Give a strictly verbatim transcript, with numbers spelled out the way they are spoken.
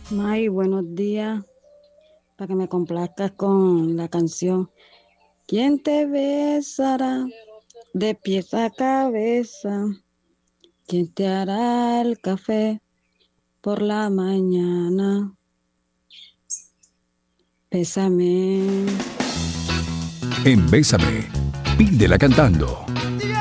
May, buenos días. Para que me complazcas con la canción. ¿Quién te besará de pies a cabeza? ¿Quién te hará el café por la mañana? Bésame. En Bésame, pídela cantando.